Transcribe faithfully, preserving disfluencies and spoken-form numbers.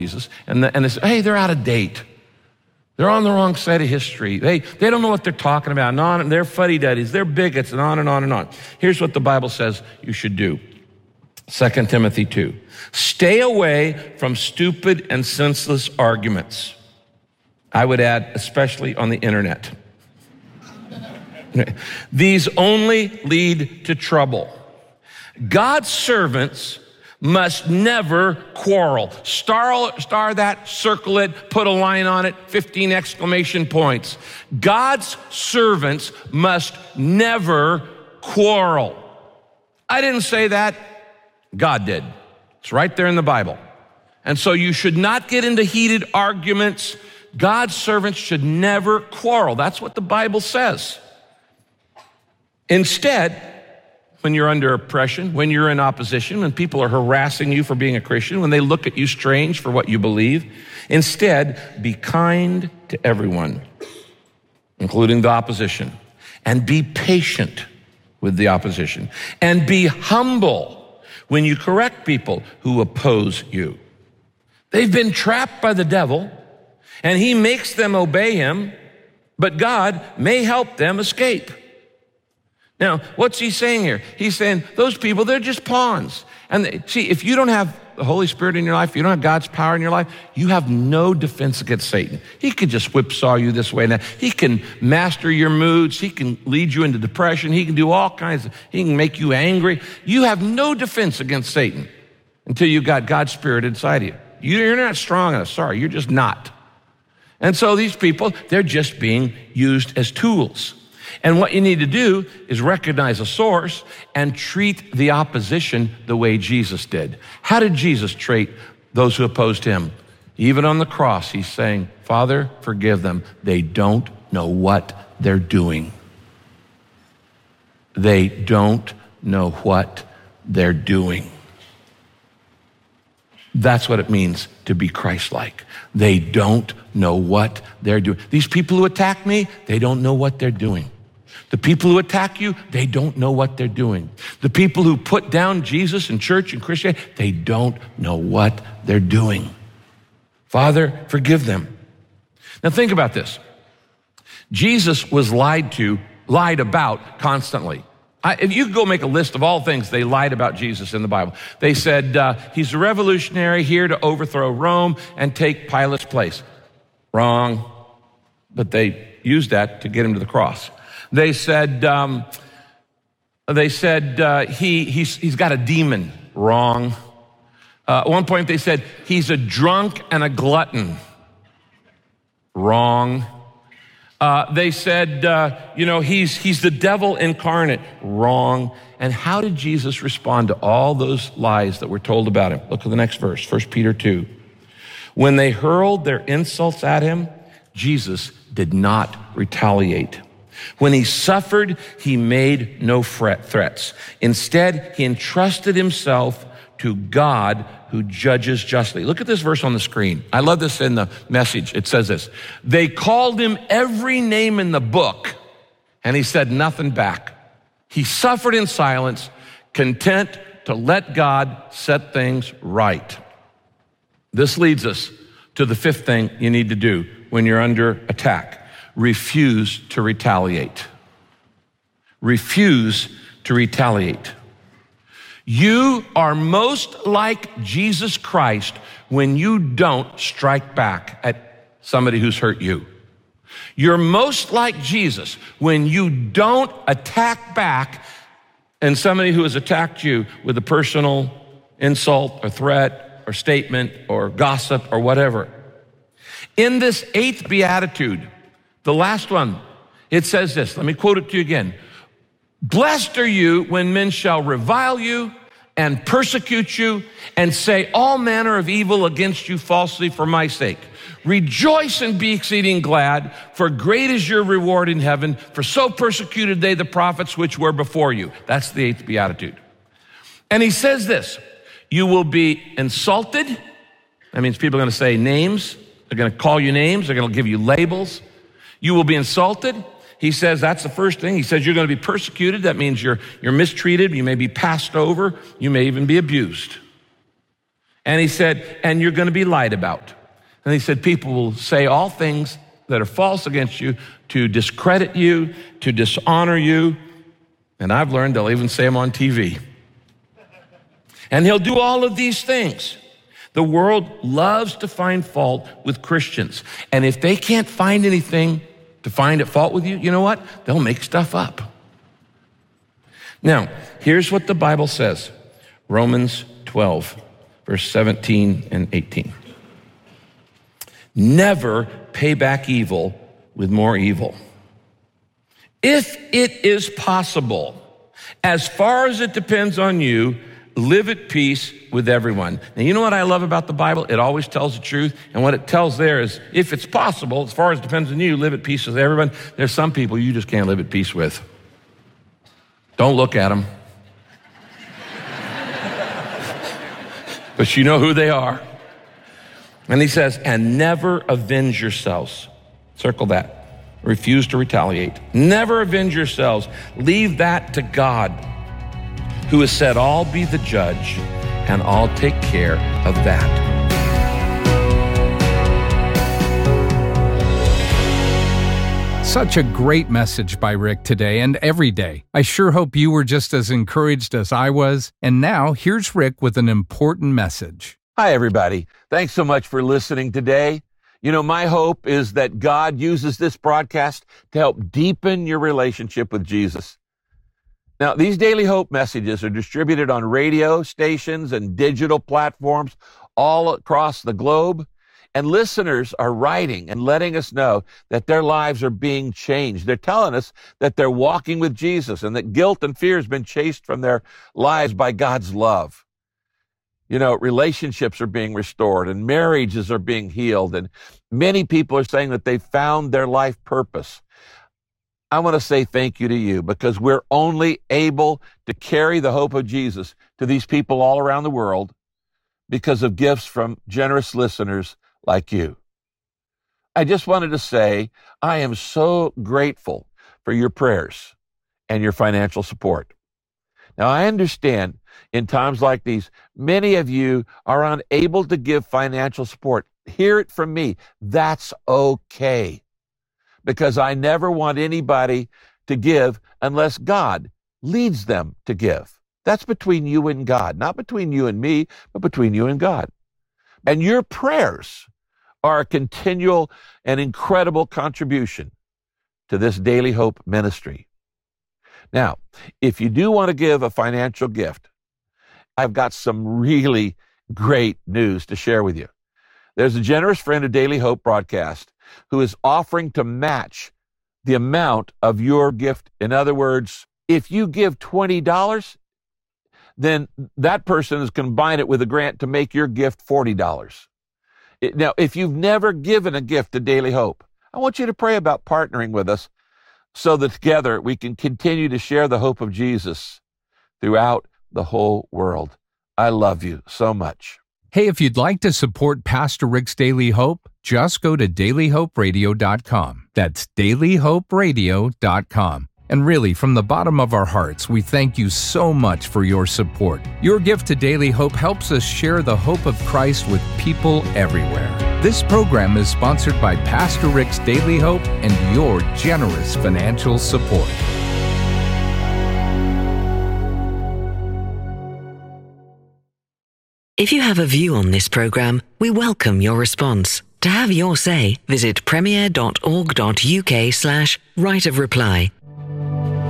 Jesus, and, the, and they say, hey, they're out of date. They're on the wrong side of history. They, they don't know what they're talking about. And on, they're fuddy-duddies. They're bigots, and on and on and on. Here's what the Bible says you should do. Second Timothy two. Stay away from stupid and senseless arguments. I would add, especially on the internet. These only lead to trouble. God's servants must never quarrel. Star, star that, circle it, put a line on it, fifteen exclamation points. God's servants must never quarrel. I didn't say that, God did. It's right there in the Bible. And so you should not get into heated arguments. God's servants should never quarrel. That's what the Bible says. Instead, when you're under oppression, when you're in opposition, when people are harassing you for being a Christian, when they look at you strange for what you believe, instead, be kind to everyone, including the opposition, and be patient with the opposition, and be humble when you correct people who oppose you. They've been trapped by the devil, and he makes them obey him, but God may help them escape. Now, what's he saying here? He's saying those people, they're just pawns. And they, see, if you don't have the Holy Spirit in your life, you don't have God's power in your life, you have no defense against Satan. He could just whipsaw you this way and that. He can master your moods. He can lead you into depression. He can do all kinds of, he can make you angry. You have no defense against Satan until you've got God's Spirit inside you. You're not strong enough. Sorry, you're just not. And so these people, they're just being used as tools. And what you need to do is recognize a source and treat the opposition the way Jesus did. How did Jesus treat those who opposed him? Even on the cross, he's saying, Father, forgive them. They don't know what they're doing. They don't know what they're doing. That's what it means to be Christ-like. They don't know what they're doing. These people who attack me, they don't know what they're doing. The people who attack you, they don't know what they're doing. The people who put down Jesus and church and Christianity, they don't know what they're doing. Father, forgive them. Now think about this. Jesus was lied to, lied about constantly. I, if you could go make a list of all things they lied about Jesus in the Bible. They said uh, he's a revolutionary here to overthrow Rome and take Pilate's place. Wrong. But they used that to get him to the cross. They said, um, they said uh, he, he's, he's got a demon. Wrong. Uh, at one point they said he's a drunk and a glutton. Wrong. Uh, they said, uh, you know, he's, he's the devil incarnate. Wrong. And how did Jesus respond to all those lies that were told about him? Look at the next verse, First Peter two. When they hurled their insults at him, Jesus did not retaliate. When he suffered, he made no threats. Instead, he entrusted himself to God who judges justly. Look at this verse on the screen. I love this in the Message. It says this. They called him every name in the book, and he said nothing back. He suffered in silence, content to let God set things right. This leads us to the fifth thing you need to do when you're under attack. Refuse to retaliate. Refuse to retaliate. You are most like Jesus Christ when you don't strike back at somebody who's hurt you. You're most like Jesus when you don't attack back and somebody who has attacked you with a personal insult or threat or statement or gossip or whatever. In this eighth beatitude, the last one, it says this. Let me quote it to you again. Blessed are you when men shall revile you and persecute you and say all manner of evil against you falsely for my sake. Rejoice and be exceeding glad, for great is your reward in heaven, for so persecuted they the prophets which were before you. That's the eighth beatitude. And he says this, you will be insulted. That means people are going to say names. They're going to call you names. They're going to give you labels. You will be insulted. He says that's the first thing. He says you're going to be persecuted. That means you're, you're mistreated. You may be passed over. You may even be abused. And he said, and you're going to be lied about. And he said, people will say all things that are false against you to discredit you, to dishonor you. And I've learned they'll even say them on T V. And he'll do all of these things. The world loves to find fault with Christians. And if they can't find anything to find at fault with you, you know what? They'll make stuff up. Now, here's what the Bible says. Romans twelve, verse seventeen and eighteen. Never pay back evil with more evil. If it is possible, as far as it depends on you, live at peace with everyone. Now, you know what I love about the Bible? It always tells the truth. And what it tells there is, if it's possible, as far as it depends on you, live at peace with everyone. There's some people you just can't live at peace with. Don't look at them. But you know who they are. And he says, and never avenge yourselves. Circle that. Refuse to retaliate. Never avenge yourselves. Leave that to God, who has said, I'll be the judge and I'll take care of that. Such a great message by Rick today and every day. I sure hope you were just as encouraged as I was. And now here's Rick with an important message. Hi, everybody. Thanks so much for listening today. You know, my hope is that God uses this broadcast to help deepen your relationship with Jesus. Now, these Daily Hope messages are distributed on radio stations and digital platforms all across the globe. And listeners are writing and letting us know that their lives are being changed. They're telling us that they're walking with Jesus and that guilt and fear has been chased from their lives by God's love. You know, relationships are being restored and marriages are being healed. And many people are saying that they found their life purpose. I want to say thank you to you because we're only able to carry the hope of Jesus to these people all around the world because of gifts from generous listeners like you. I just wanted to say I am so grateful for your prayers and your financial support. Now, I understand in times like these, many of you are unable to give financial support. Hear it from me. That's okay. Because I never want anybody to give unless God leads them to give. That's between you and God, not between you and me, but between you and God. And your prayers are a continual and incredible contribution to this Daily Hope ministry. Now, if you do want to give a financial gift, I've got some really great news to share with you. There's a generous friend of Daily Hope broadcast who is offering to match the amount of your gift. In other words, if you give twenty dollars, then that person is combine it with a grant to make your gift forty dollars. Now, if you've never given a gift to Daily Hope, I want you to pray about partnering with us so that together we can continue to share the hope of Jesus throughout the whole world. I love you so much. Hey, if you'd like to support Pastor Rick's Daily Hope, just go to daily hope radio dot com. That's daily hope radio dot com. And really, from the bottom of our hearts, we thank you so much for your support. Your gift to Daily Hope helps us share the hope of Christ with people everywhere. This program is sponsored by Pastor Rick's Daily Hope and your generous financial support. If you have a view on this program, we welcome your response. To have your say, visit premier dot org dot uk slash right of reply